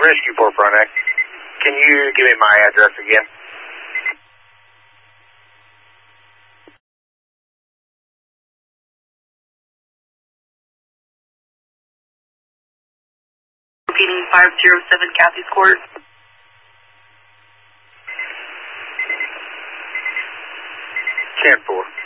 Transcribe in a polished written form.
Rescue 4 Frontenac. Can you give me my address again? Repeating 507 Kathy's Court. 10-4.